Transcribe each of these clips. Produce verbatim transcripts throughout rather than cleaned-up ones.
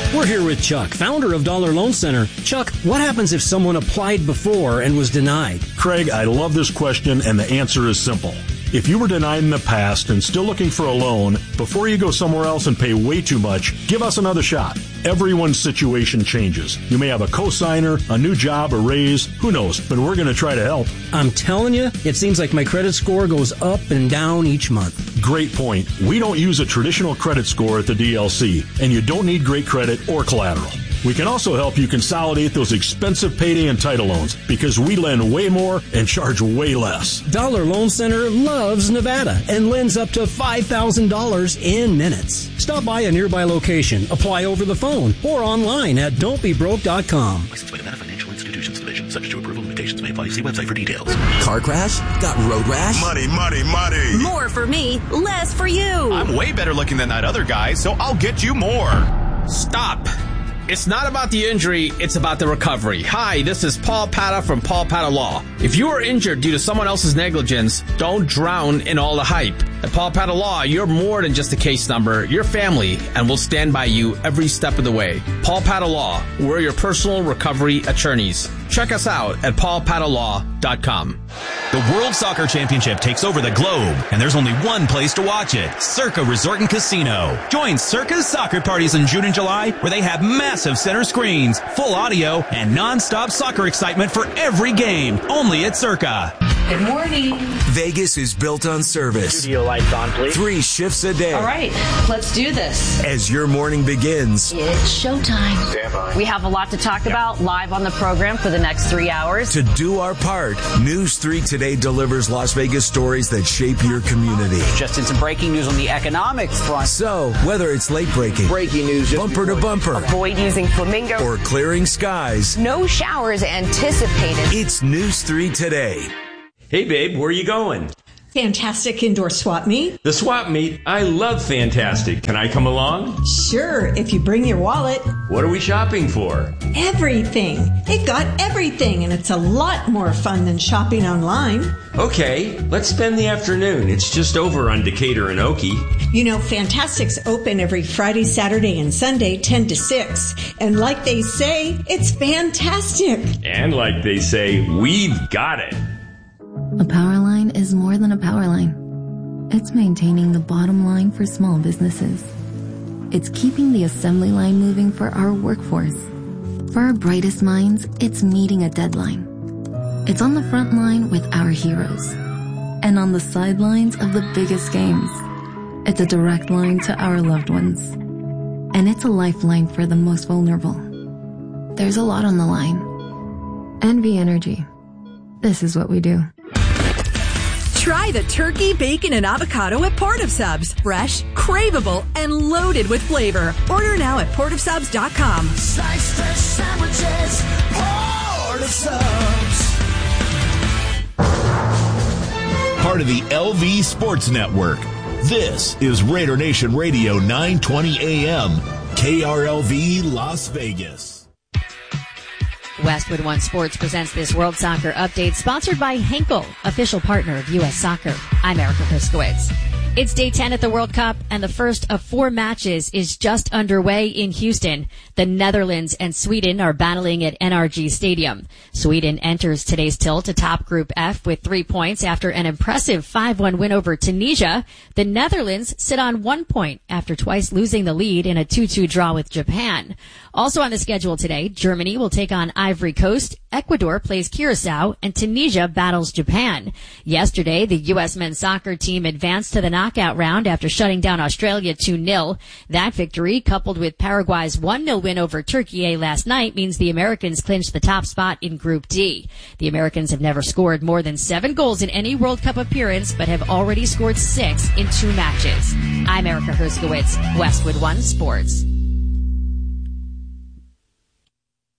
We're here with Chuck, founder of Dollar Loan Center. Chuck, what happens if someone applied before and was denied? Craig, I love this question, and the answer is simple. If you were denied in the past and still looking for a loan, before you go somewhere else and pay way too much, give us another shot. Everyone's situation changes. You may have a cosigner, a new job, a raise, who knows, but we're going to try to help. I'm telling you, it seems like my credit score goes up and down each month. Great point. We don't use a traditional credit score at the D L C, and you don't need great credit or collateral. We can also help you consolidate those expensive payday and title loans because we lend way more and charge way less. Dollar Loan Center loves Nevada and lends up to five thousand dollars in minutes. Stop by a nearby location, apply over the phone, or online at don't be broke dot com. Licensed by Nevada Financial Institutions Division. Subject to approval. Limitations may apply. See website for details. Car crash? Got road rash? Money, money, money. More for me, less for you. I'm way better looking than that other guy, so I'll get you more. Stop. It's not about the injury, it's about the recovery. Hi, this is Paul Pata from Paul Pata Law. If you are injured due to someone else's negligence, don't drown in all the hype. At Paul Pata Law, you're more than just a case number. You're family, and we'll stand by you every step of the way. Paul Pata Law, we're your personal recovery attorneys. Check us out at paul pata law dot com. The World Soccer Championship takes over the globe, and there's only one place to watch it, Circa Resort and Casino. Join Circa's soccer parties in June and July, where they have massive center screens, full audio, and non-stop soccer excitement for every game, only at Circa. Good morning. Vegas is built on service. Studio lights on, please. Three shifts a day. All right, let's do this. As your morning begins, it's showtime. Stand by. We have a lot to talk about live on the program for the next three hours. To do our part, News three Today delivers Las Vegas stories that shape your community. Just in some breaking news on the economic front. So, whether it's late breaking, breaking news, bumper to bumper, avoid using flamingo, or clearing skies, no showers anticipated. It's News three Today. Hey, babe, where are you going? Fantastic Indoor Swap Meet. The swap meet? I love Fantastic. Can I come along? Sure, if you bring your wallet. What are we shopping for? Everything. It got everything, and it's a lot more fun than shopping online. Okay, let's spend the afternoon. It's just over on Decatur and Okie. You know, Fantastic's open every Friday, Saturday, and Sunday, ten to six. And like they say, it's fantastic. And like they say, we've got it. A power line is more than a power line. It's maintaining the bottom line for small businesses. It's keeping the assembly line moving for our workforce. For our brightest minds, it's meeting a deadline. It's on the front line with our heroes. And on the sidelines of the biggest games. It's a direct line to our loved ones. And it's a lifeline for the most vulnerable. There's a lot on the line. N V Energy. This is what we do. Try the turkey, bacon, and avocado at Port of Subs. Fresh, craveable, and loaded with flavor. Order now at port of subs dot com. Slice fresh sandwiches, Port of Subs. Part of the L V Sports Network. This is Raider Nation Radio nine twenty A M, K R L V Las Vegas. Westwood One Sports presents this World Soccer Update, sponsored by Henkel, official partner of U S Soccer. I'm Erica Piskowitz. It's day ten at the World Cup, and the first of four matches is just underway in Houston. The Netherlands and Sweden are battling at N R G Stadium. Sweden enters today's tilt atop Group F with three points after an impressive five one win over Tunisia. The Netherlands sit on one point after twice losing the lead in a two two draw with Japan. Also on the schedule today, Germany will take on Ivory Coast, Ecuador plays Curacao, and Tunisia battles Japan. Yesterday, the U S men's soccer team advanced to the knockout round after shutting down Australia two nil. That victory, coupled with Paraguay's one nil win over Turkey last night, means the Americans clinched the top spot in Group D. The Americans have never scored more than seven goals in any World Cup appearance, but have already scored six in two matches. I'm Erica Herskowitz, Westwood One Sports.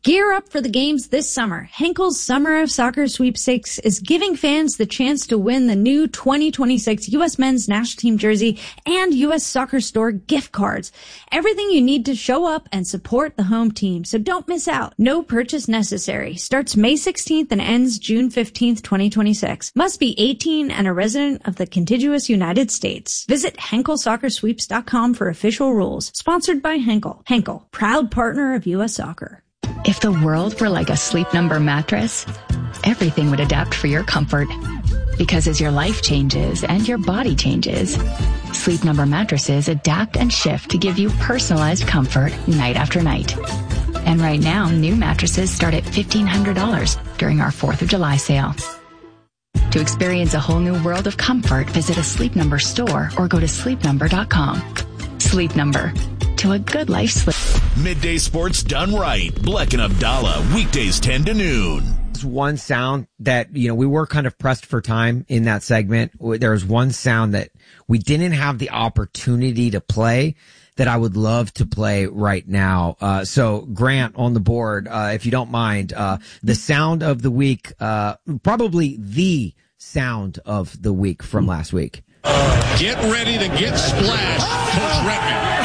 Gear up for the games this summer. Henkel's Summer of Soccer Sweepstakes is giving fans the chance to win the new twenty twenty-six U S Men's National Team jersey and U S Soccer Store gift cards. Everything you need to show up and support the home team, so don't miss out. No purchase necessary. Starts May sixteenth and ends June fifteenth, twenty twenty-six. Must be eighteen and a resident of the contiguous United States. Visit Henkel Soccer Sweeps dot com for official rules. Sponsored by Henkel. Henkel, proud partner of U S Soccer. If the world were like a Sleep Number mattress, everything would adapt for your comfort. Because as your life changes and your body changes, Sleep Number mattresses adapt and shift to give you personalized comfort night after night. And right now, new mattresses start at fifteen hundred dollars during our fourth of July sale. To experience a whole new world of comfort, visit a Sleep Number store or go to sleep number dot com. Sleep Number. To a good life sleep. Midday sports done right. Bleck and Abdallah, weekdays ten to noon. One sound that, you know, we were kind of pressed for time in that segment. There was one sound that we didn't have the opportunity to play that I would love to play right now. Uh, so Grant on the board, uh, if you don't mind, uh, the sound of the week, uh, probably the sound of the week from last week. Get ready to get splashed, Coach Redman.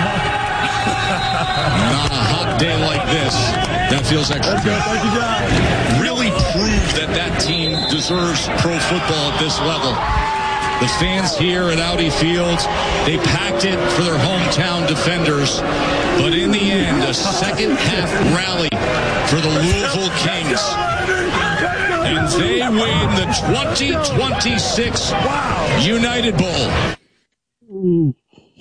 On a hot day like this, that feels extra good. Really prove that that team deserves pro football at this level. The fans here at Audi Field, they packed it for their hometown defenders. But in the end, a second half rally for the Louisville Kings. And they win the twenty twenty-six United Bowl.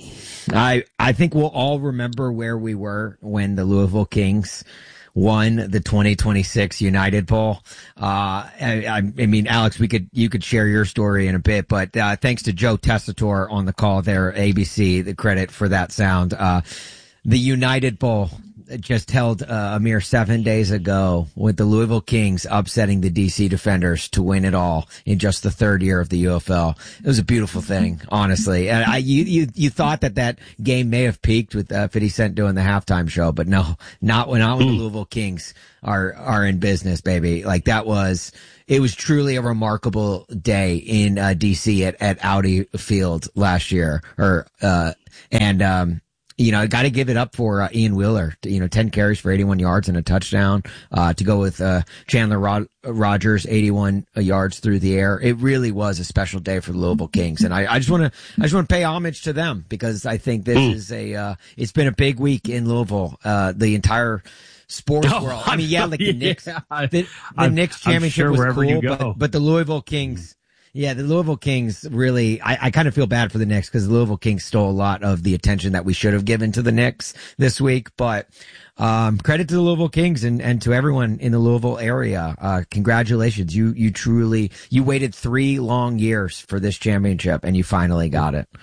I, I think we'll all remember where we were when the Louisville Kings won the twenty twenty-six United Bowl. Uh, I, I mean, Alex, we could, you could share your story in a bit, but, uh, thanks to Joe Tessitore on the call there, A B C, the credit for that sound. Uh, the United Bowl just held uh, a mere seven days ago with the Louisville Kings upsetting the D C Defenders to win it all in just the third year of the U F L. It was a beautiful thing, honestly. And I, you, you, you thought that that game may have peaked with uh, fifty Cent doing the halftime show, but no, not when, not when the Louisville Kings are, are in business, baby. Like that was, it was truly a remarkable day in uh, D C at, at Audi Field last year, or, uh, and, um, you know, I got to give it up for uh, Ian Wheeler. You know, ten carries for eighty-one yards and a touchdown. Uh, to go with uh, Chandler Rod- Rogers, eighty-one yards through the air. It really was a special day for the Louisville Kings, and I, I just want to, I just want to pay homage to them because I think this mm. is a, uh, it's been a big week in Louisville. Uh, the entire sports oh, world. I mean, yeah, like the yeah, Knicks, the, the I'm, Knicks championship I'm sure was cool, but, but the Louisville Kings. Yeah, the Louisville Kings really, I, I kind of feel bad for the Knicks because the Louisville Kings stole a lot of the attention that we should have given to the Knicks this week. But, um, credit to the Louisville Kings and, and to everyone in the Louisville area. Uh, congratulations. You, you truly, you waited three long years for this championship and you finally got it.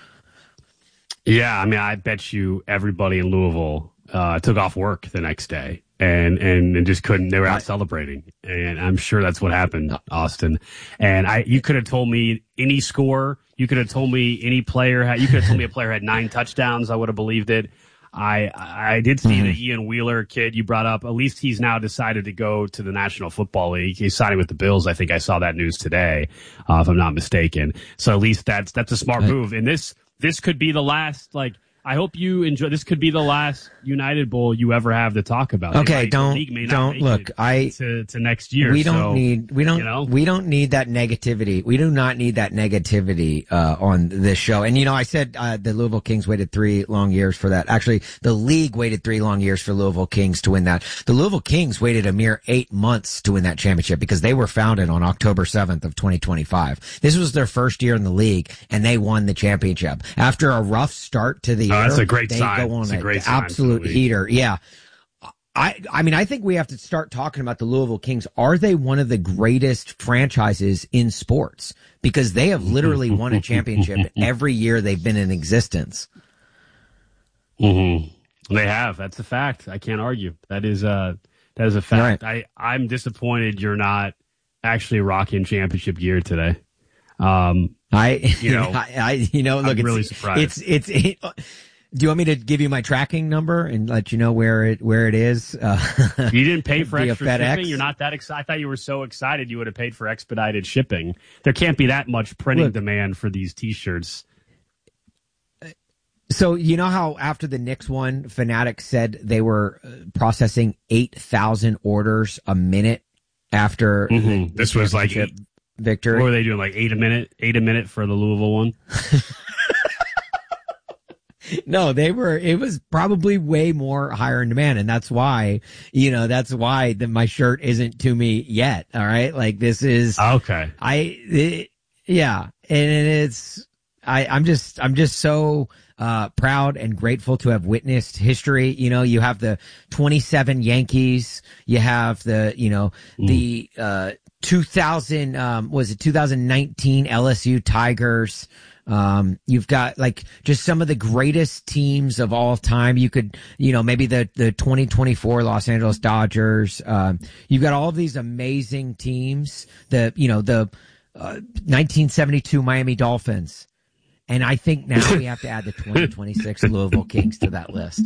Yeah. I mean, I bet you everybody in Louisville, uh, took off work the next day. And, and, and just couldn't, they were out celebrating. And I'm sure that's what happened, Austin. And I, you could have told me any score. You could have told me any player had, you could have told me a player had nine touchdowns. I would have believed it. I, I did see mm-hmm. the Ian Wheeler kid you brought up. At least he's now decided to go to the National Football League. He's signing with the Bills. I think I saw that news today, uh, if I'm not mistaken. So at least that's, that's a smart move. And this, this could be the last, like, I hope you enjoy. This could be the last United Bowl you ever have to talk about. Okay, might, don't don't look. I to, to next year. We don't so, need. We don't. You know? We don't need that negativity. We do not need that negativity uh, on this show. And you know, I said uh, the Louisville Kings waited three long years for that. Actually, the league waited three long years for Louisville Kings to win that. The Louisville Kings waited a mere eight months to win that championship because they were founded on October seventh of twenty twenty-five. This was their first year in the league, and they won the championship after a rough start to the year. Oh, that's a great they sign. Go on it's a great a, absolute heater. Yeah. I, I mean, I think we have to start talking about the Louisville Kings. Are they one of the greatest franchises in sports? Because they have literally won a championship every year they've been in existence. Mm-hmm. They have. That's a fact. I can't argue. That is uh that is a fact. Right. I, I'm disappointed you're not actually rocking championship gear today. Um, I, you know, I, I you know, look, I'm it's really surprised. It's, it's, it, Do you want me to give you my tracking number and let you know where it where it is? Uh, you didn't pay for extra FedEx? shipping? You're not that excited? I thought you were so excited you would have paid for expedited shipping. There can't be that much printing Look, demand for these T-shirts. So you know how after the Knicks won, Fanatics said they were processing eight thousand orders a minute after mm-hmm. the, the this was like eight, victory. What were they doing? Like eight a minute, eight a minute for the Louisville one? No, they were, it was probably way more higher in demand. And that's why, you know, that's why the, my shirt isn't to me yet. All right. Like this is, okay. I, it, yeah. And it's, I, I'm just, I'm just so, uh, proud and grateful to have witnessed history. You know, you have the twenty-seven Yankees, you have the, you know, mm. the, uh, two thousand, um, was it two thousand nineteen L S U Tigers? Um, you've got like just some of the greatest teams of all time. You could, you know, maybe the, the twenty twenty-four Los Angeles Dodgers. Um, you've got all of these amazing teams. The, you know, the, uh, nineteen seventy-two Miami Dolphins. And I think now we have to add the twenty twenty-six Louisville Kings to that list.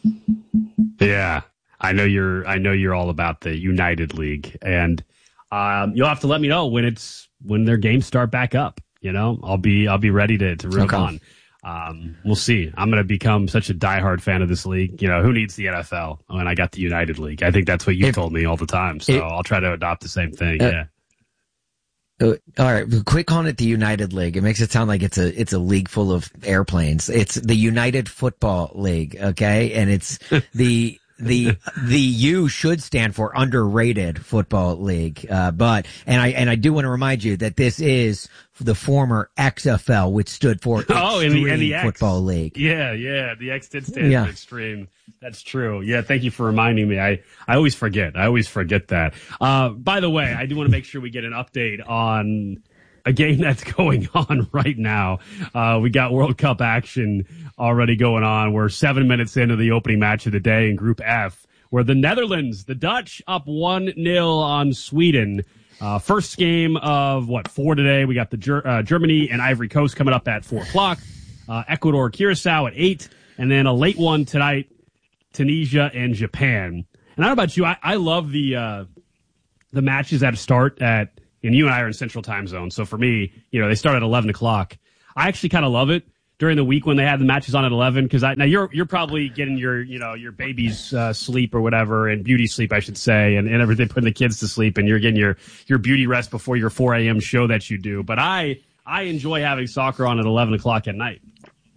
Yeah. I know you're, I know you're all about the United League, and, um, you'll have to let me know when it's, when their games start back up. You know, I'll be I'll be ready to to root okay. on. Um, we'll see. I'm going to become such a diehard fan of this league. You know, who needs the N F L when I got the United League? I think that's what you've if, told me all the time. So if, I'll try to adopt the same thing. Uh, yeah. Uh, all right, quit calling it the United League. It makes it sound like it's a it's a league full of airplanes. It's the United Football League, okay? And it's the. The, the U should stand for Underrated Football League. Uh, but, and I, and I do want to remind you that this is the former X F L, which stood for oh, and the, and the Football X. League. Yeah, yeah. The X did stand yeah. for Extreme. That's true. Yeah. Thank you for reminding me. I, I always forget. I always forget that. Uh, by the way, I do want to make sure we get an update on a game that's going on right now. Uh, we got World Cup action already going on. We're seven minutes into the opening match of the day in Group F, where the Netherlands, the Dutch, up one nil on Sweden. Uh, first game of, what, four today. We got the Ger- uh, Germany and Ivory Coast coming up at four o'clock. Uh, Ecuador, Curacao at eight. And then a late one tonight, Tunisia and Japan. And I don't know about you, I, I love the uh, the matches that start at, and you and I are in Central Time Zone. So for me, you know, they start at eleven o'clock. I actually kind of love it during the week when they have the matches on at eleven, because I, now you're, you're probably getting your, you know, your baby's, uh, sleep or whatever, and beauty sleep, I should say, and, and everything, putting the kids to sleep, and you're getting your, your beauty rest before your four a.m. show that you do. But I, I enjoy having soccer on at eleven o'clock at night.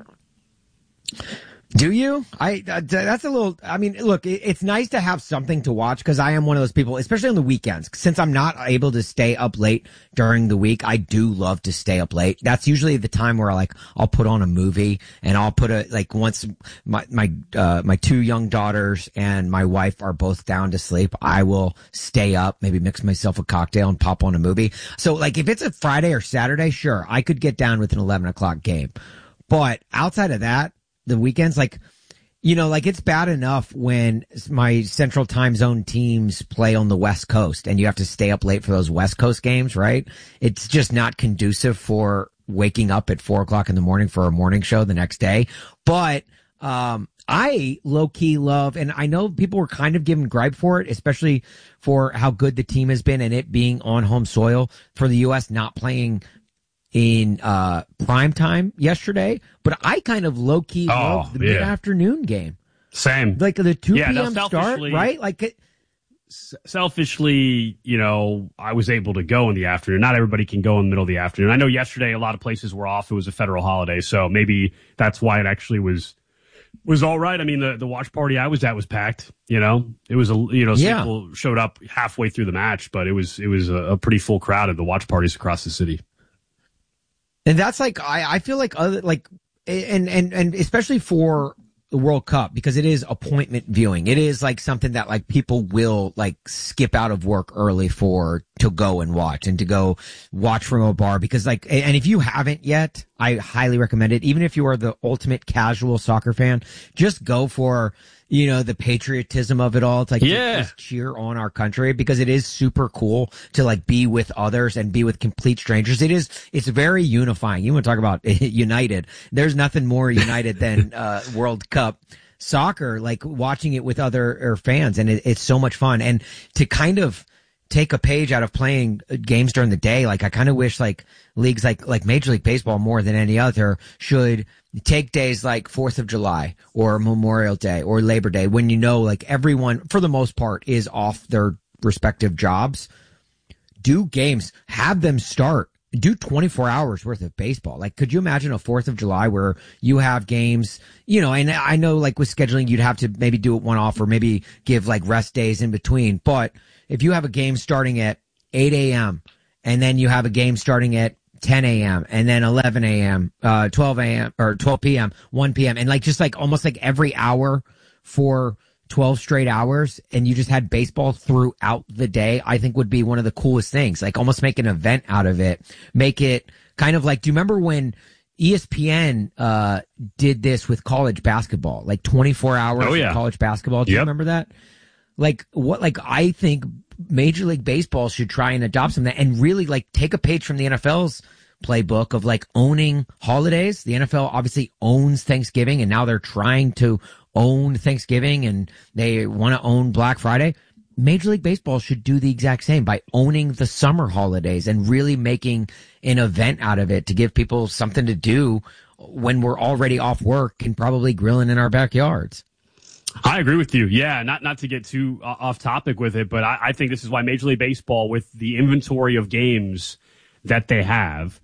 Do you? I, uh, that's a little, I mean, look, it, it's nice to have something to watch, because I am one of those people, especially on the weekends. Since I'm not able to stay up late during the week, I do love to stay up late. That's usually the time where like, I'll put on a movie, and I'll put a, like once my, my, uh, my two young daughters and my wife are both down to sleep, I will stay up, maybe mix myself a cocktail and pop on a movie. So like, if it's a Friday or Saturday, sure, I could get down with an eleven o'clock game. But outside of that, the weekends, like, you know, like it's bad enough when my Central Time Zone teams play on the West Coast and you have to stay up late for those West Coast games, right? It's just not conducive for waking up at four o'clock in the morning for a morning show the next day. But, um, I low key love, and I know people were kind of giving gripe for it, especially for how good the team has been and it being on home soil for the U S not playing in uh prime time yesterday, but I kind of low key oh, love the yeah. mid afternoon game. Same, like the two yeah, p.m. no, start, right? Like it, selfishly, you know, I was able to go in the afternoon. Not everybody can go in the middle of the afternoon. I know yesterday a lot of places were off. It was a federal holiday, so maybe that's why it actually was was all right. I mean, the the watch party I was at was packed. You know, it was a you know yeah. people showed up halfway through the match, but it was it was a, a pretty full crowd at the watch parties across the city. And that's like, I, I feel like other, like, and, and, and especially for the World Cup, because it is appointment viewing. It is like something that like people will like skip out of work early for to go and watch and to go watch from a bar, because like, and if you haven't yet, I highly recommend it. Even if you are the ultimate casual soccer fan, just go for, you know, the patriotism of it all. It's like, yeah. just cheer on our country, because it is super cool to like be with others and be with complete strangers. It is, it's very unifying. You want to talk about united. There's nothing more united than, uh, World Cup soccer, like watching it with other or fans. And it, it's so much fun. And to kind of take a page out of playing games during the day, like I kind of wish like leagues like, like Major League Baseball more than any other should take days like fourth of July or Memorial Day or Labor Day, when you know like everyone for the most part is off their respective jobs. Do games, have them start, do twenty-four hours worth of baseball. Like, could you imagine a fourth of July where you have games, you know, and I know like with scheduling, you'd have to maybe do it one off or maybe give like rest days in between. But if you have a game starting at eight a.m. and then you have a game starting at ten a.m. and then eleven a.m., uh, twelve a.m. or twelve p.m., one p.m. and like just like almost like every hour for twelve straight hours, and you just had baseball throughout the day, I think would be one of the coolest things. Like almost make an event out of it. Make it kind of like, do you remember when E S P N uh did this with college basketball? Like twenty-four hours oh, yeah. of college basketball. Do yep. you remember that? Like what, like I think Major League Baseball should try and adopt some of that and really like take a page from the N F L's playbook of like owning holidays. The N F L obviously owns Thanksgiving, and now they're trying to own Thanksgiving, and they want to own Black Friday. Major League Baseball should do the exact same by owning the summer holidays and really making an event out of it to give people something to do when we're already off work and probably grilling in our backyards. I agree with you. Yeah, not not to get too uh, off topic with it, but I, I think this is why Major League Baseball, with the inventory of games that they have,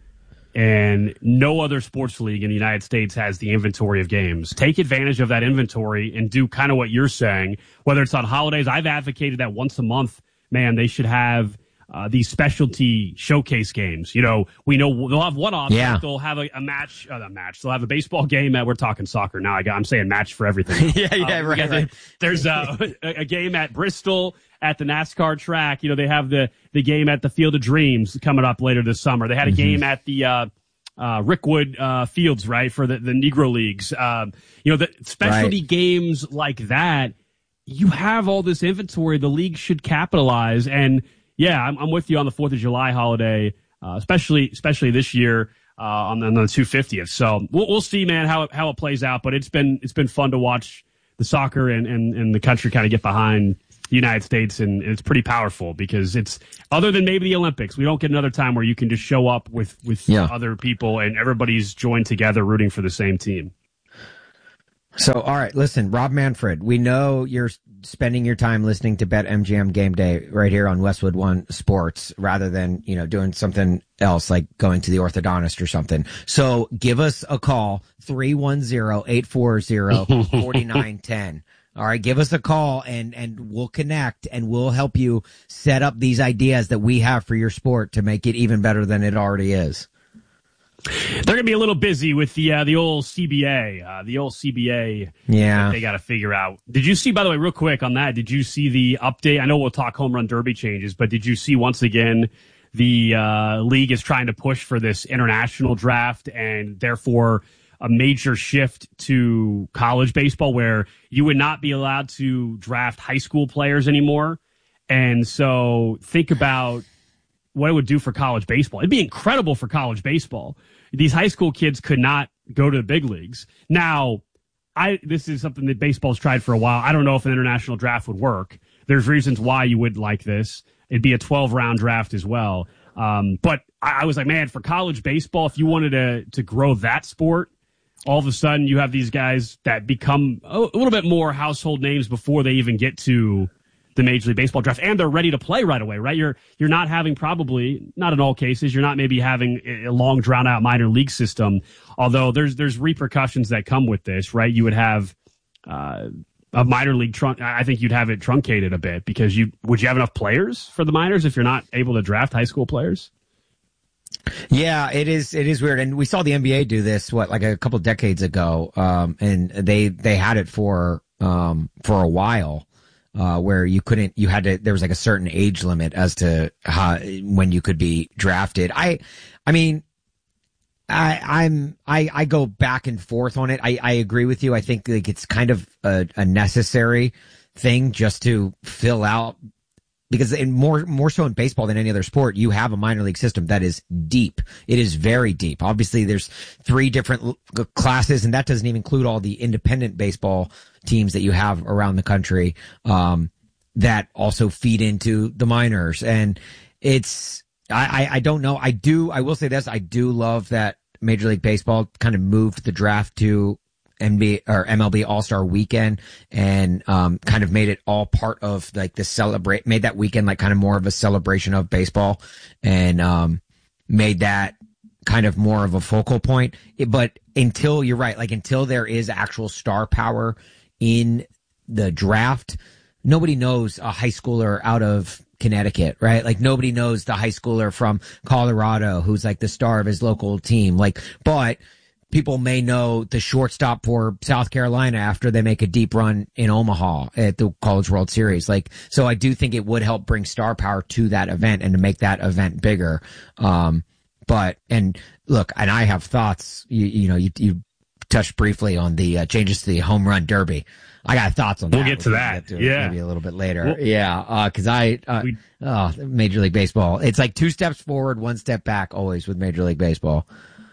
and no other sports league in the United States has the inventory of games. Take advantage of that inventory and do kind of what you're saying, whether it's on holidays. I've advocated that once a month, man, they should have uh, these specialty showcase games. You know, we know they'll have one-offs. Yeah. They'll have a, a match, uh, a match. They'll have a baseball game. At, we're talking soccer now. I got, I'm saying match for everything. yeah, yeah, uh, right, right. There's uh, a, a game at Bristol at the NASCAR track. You know, they have the, the game at the Field of Dreams coming up later this summer. They had a mm-hmm. game at the, uh, Uh, Rickwood, uh, Fields, right, for the, the Negro Leagues. Um, you know, the specialty right. games like that, you have all this inventory. The league should capitalize. And yeah, I'm, I'm with you on the fourth of July holiday, uh, especially, especially this year, uh, on the, on the two fiftieth. So we'll, we'll see, man, how it, how it plays out. But it's been, it's been fun to watch the soccer and, and, and the country kind of get behind the United States, and it's pretty powerful because it's, other than maybe the Olympics, we don't get another time where you can just show up with, with yeah. other people and everybody's joined together rooting for the same team. So, all right, listen, Rob Manfred, we know you're spending your time listening to BetMGM Game Day right here on Westwood One Sports rather than, you know, doing something else like going to the orthodontist or something. So give us a call, three one zero, eight four zero, four nine one zero. All right, give us a call and, and we'll connect and we'll help you set up these ideas that we have for your sport to make it even better than it already is. They're going to be a little busy with the uh, the old C B A, uh, the old C B A. Yeah, they got to figure out. Did you see, by the way, real quick on that? Did you see the update? I know we'll talk home run derby changes, but did you see once again the uh, league is trying to push for this international draft and therefore a major shift to college baseball where you would not be allowed to draft high school players anymore. And so think about what it would do for college baseball. It'd be incredible for college baseball. These high school kids could not go to the big leagues. Now, I this is something that baseball's tried for a while. I don't know if an international draft would work. There's reasons why you would like this. It'd be a twelve-round draft as well. Um, but I, I was like, man, for college baseball, if you wanted to to grow that sport, all of a sudden you have these guys that become a, a little bit more household names before they even get to the Major League Baseball draft, and they're ready to play right away, right? You're you're not having probably, not in all cases, you're not maybe having a long drawn out minor league system, although there's there's repercussions that come with this, right? You would have uh, a minor league trunk. I think you'd have it truncated a bit because you would you have enough players for the minors if you're not able to draft high school players? Yeah, it is. It is weird, and we saw the N B A do this what like a couple decades ago, um, and they they had it for um, for a while. Uh, where you couldn't, you had to, there was like a certain age limit as to how, when you could be drafted. I, I mean, I, I'm I, I go back and forth on it. I, I agree with you. I think like it's kind of a, a necessary thing just to fill out, because in more more so in baseball than any other sport, you have a minor league system that is deep. It is very deep. Obviously, there's three different l- classes, and that doesn't even include all the independent baseball teams that you have around the country um, that also feed into the minors. And it's I, I, I don't know. I do. I will say this. I do love that Major League Baseball kind of moved the draft to N B A or M L B All-Star Weekend and um, kind of made it all part of like the celebrate, made that weekend like kind of more of a celebration of baseball, and um, made that kind of more of a focal point. It, but until you're right, like until there is actual star power in the draft, nobody knows a high schooler out of Connecticut, right? Like nobody knows the high schooler from Colorado who's like the star of his local team. Like, but people may know the shortstop for South Carolina after they make a deep run in Omaha at the College World Series. Like, so I do think it would help bring star power to that event and to make that event bigger. Um, but, and look, and I have thoughts, you, you know, you, you touched briefly on the uh, changes to the home run derby. I got thoughts on that. We'll get to that. Get to yeah. Maybe a little bit later. Well, yeah. Uh, cause I, uh, we, oh, Major League Baseball. It's like two steps forward, one step back always with Major League Baseball.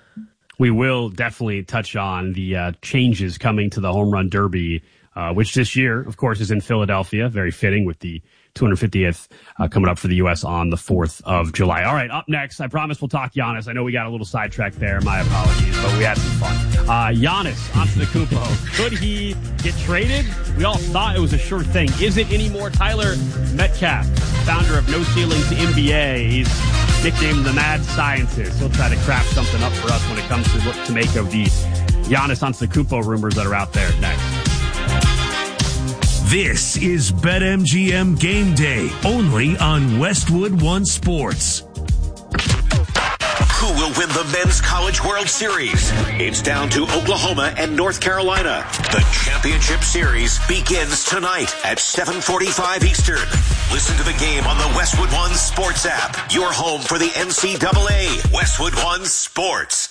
We will definitely touch on the uh, changes coming to the home run derby, uh, which this year, of course, is in Philadelphia. Very fitting with the two hundred fiftieth uh, coming up for the U S on the fourth of July. All right, up next, I promise we'll talk Giannis. I know we got a little sidetracked there. My apologies, but we had some fun. Uh, Giannis Antetokounmpo. Could he get traded? We all thought it was a sure thing. Is it anymore? Tyler Metcalf, founder of No Ceilings N B A. He's nicknamed the Mad Scientist. He'll try to craft something up for us when it comes to what to make of the Giannis Antetokounmpo rumors that are out there next. This is BetMGM Game Day, only on Westwood One Sports. Who will win the Men's College World Series? It's down to Oklahoma and North Carolina. The championship series begins tonight at seven forty-five Eastern. Listen to the game on the Westwood One Sports app. Your home for the N C double A. Westwood One Sports.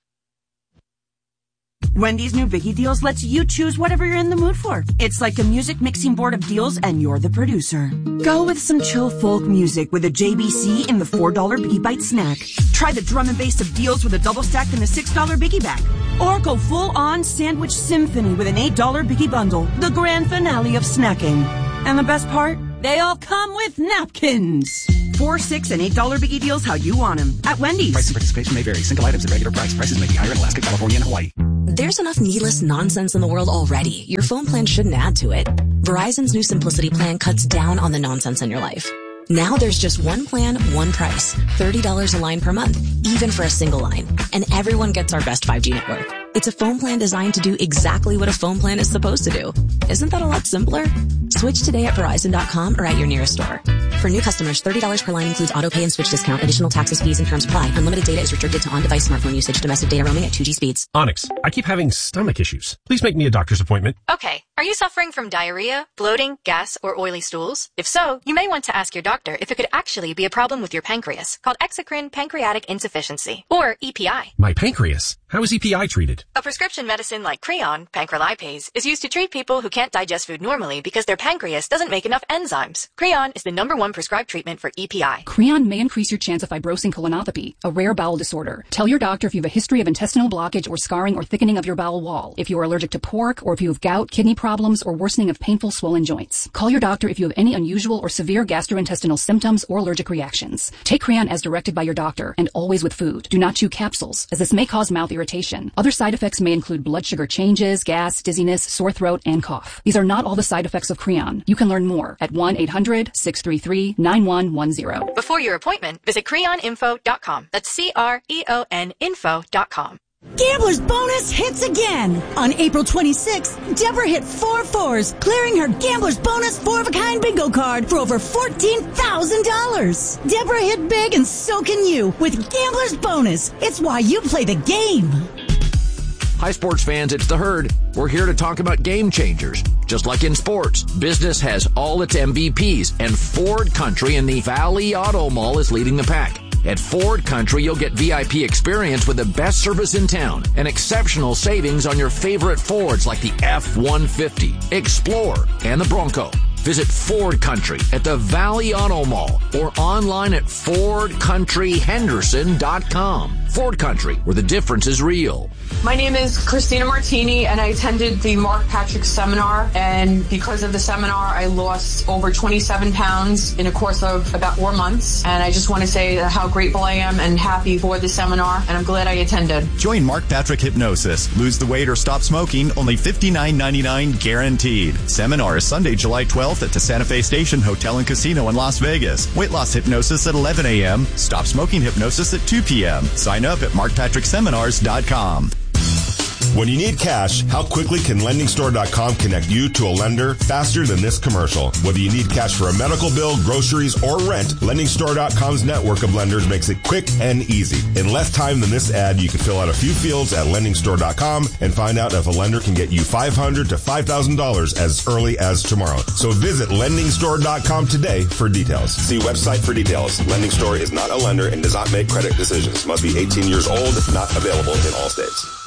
Wendy's new Biggie Deals lets you choose whatever you're in the mood for. It's like a music mixing board of deals and you're the producer. Go with some chill folk music with a J B C in the four dollar Biggie Bite snack. Try the drum and bass of deals with a double stack in the six dollar Biggie bag. Or go full on sandwich symphony with an eight dollar Biggie bundle. The grand finale of snacking. And the best part? They all come with napkins. Four, six, and eight dollar Biggie Deals how you want them at Wendy's. Price and participation may vary. Single items at regular price. Prices may be higher in Alaska, California, and Hawaii. There's enough needless nonsense in the world already. Your phone plan shouldn't add to it. Verizon's new Simplicity plan cuts down on the nonsense in your life. Now there's just one plan, one price. thirty dollars a line per month, even for a single line. And everyone gets our best five G network. It's a phone plan designed to do exactly what a phone plan is supposed to do. Isn't that a lot simpler? Switch today at Verizon dot com or at your nearest store. For new customers, thirty dollars per line includes auto pay and switch discount. Additional taxes, fees, and terms apply. Unlimited data is restricted to on-device smartphone usage. Domestic data roaming at two G speeds. Onyx, I keep having stomach issues. Please make me a doctor's appointment. Okay. Are you suffering from diarrhea, bloating, gas, or oily stools? If so, you may want to ask your doctor if it could actually be a problem with your pancreas, called exocrine pancreatic insufficiency, or E P I. My pancreas? How is E P I treated? A prescription medicine like Creon, pancrelipase, is used to treat people who can't digest food normally because their pancreas doesn't make enough enzymes. Creon is the number one prescribed treatment for E P I. Creon may increase your chance of fibrosing colonopathy, a rare bowel disorder. Tell your doctor if you have a history of intestinal blockage or scarring or thickening of your bowel wall, if you are allergic to pork, or if you have gout, kidney problems, or worsening of painful swollen joints. Call your doctor if you have any unusual or severe gastrointestinal symptoms or allergic reactions. Take Creon as directed by your doctor, and always with food. Do not chew capsules, as this may cause mouth irritation. Other side effects may include blood sugar changes, gas, dizziness, sore throat, and cough. These are not all the side effects of Creon. You can learn more at one eight hundred six three three nine one one zero. Before your appointment, visit creon info dot com. That's C R E O N info dot com. Gambler's Bonus hits again. On April twenty-sixth, Deborah hit four fours, clearing her Gambler's Bonus four-of-a-kind bingo card for over fourteen thousand dollars. Deborah hit big, and so can you with Gambler's Bonus. It's why you play the game. Hi, sports fans, it's The Herd. We're here to talk about game changers. Just like in sports, business has all its M V Ps, and Ford Country in the Valley Auto Mall is leading the pack. At Ford Country, you'll get V I P experience with the best service in town and exceptional savings on your favorite Fords like the F one fifty, Explorer, and the Bronco. Visit Ford Country at the Valley Auto Mall or online at ford country henderson dot com. Ford Country, where the difference is real. My name is Christina Martini, and I attended the Mark Patrick seminar, and because of the seminar, I lost over twenty-seven pounds in a course of about four months, and I just want to say how grateful I am and happy for the seminar, and I'm glad I attended. Join Mark Patrick Hypnosis. Lose the weight or stop smoking, only fifty-nine ninety-nine guaranteed. Seminar is Sunday, July twelfth at the Santa Fe Station Hotel and Casino in Las Vegas. Weight loss hypnosis at eleven a.m. Stop smoking hypnosis at two p.m. Sign up at mark patrick seminars dot com. When you need cash, how quickly can lending store dot com connect you to a lender faster than this commercial? Whether you need cash for a medical bill, groceries, or rent, lending store dot com's network of lenders makes it quick and easy. In less time than this ad, you can fill out a few fields at lending store dot com and find out if a lender can get you five hundred dollars to five thousand dollars as early as tomorrow. So visit lending store dot com today for details. See website for details. Lending Store is not a lender and does not make credit decisions. Must be eighteen years old, not available in all states.